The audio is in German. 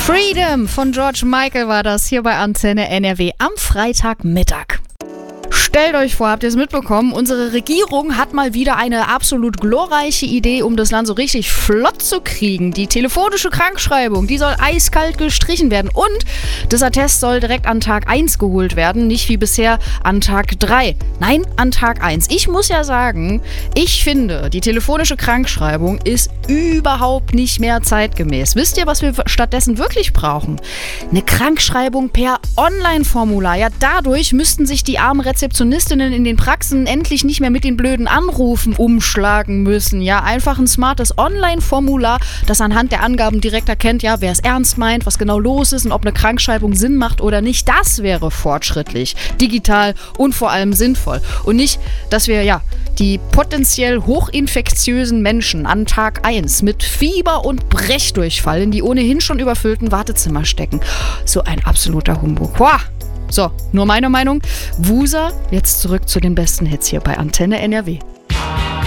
Freedom von George Michael war das hier bei Antenne NRW am Freitagmittag. Stellt euch vor, habt ihr es mitbekommen, unsere Regierung hat mal wieder eine absolut glorreiche Idee, um das Land so richtig flott zu kriegen. Die telefonische Krankschreibung, die soll eiskalt gestrichen werden und das Attest soll direkt an Tag 1 geholt werden, nicht wie bisher an Tag 3. Nein, an Tag 1. Ich muss ja sagen, ich finde, die telefonische Krankschreibung ist überhaupt nicht mehr zeitgemäß. Wisst ihr, was wir stattdessen wirklich brauchen? Eine Krankschreibung per Online-Formular. Ja, dadurch müssten sich die armen Rezeptionistinnen in den Praxen endlich nicht mehr mit den blöden Anrufen umschlagen müssen. Ja, einfach ein smartes Online-Formular, das anhand der Angaben direkt erkennt, ja, wer es ernst meint, was genau los ist und ob eine Krankschreibung Sinn macht oder nicht. Das wäre fortschrittlich, digital und vor allem sinnvoll. Und nicht, dass wir, ja, die potenziell hochinfektiösen Menschen an Tag 1 mit Fieber und Brechdurchfall in die ohnehin schon überfüllten Wartezimmer stecken. So ein absoluter Humbug. Boah! So, nur meine Meinung. Wusa, jetzt zurück zu den besten Hits hier bei Antenne NRW.